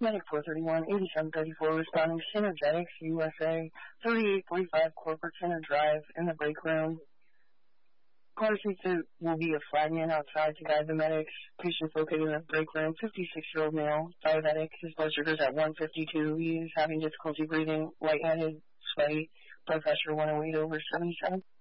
Medic 431, 8734, responding to Synergetics, USA, 3845 Corporate Center Drive, in the break room. Caller states there will be a flagman outside to guide the medics. Patient's located in the break room, 56-year-old male, diabetic. His blood sugar is at 152. He is having difficulty breathing, lightheaded, sweaty, blood pressure 108/77.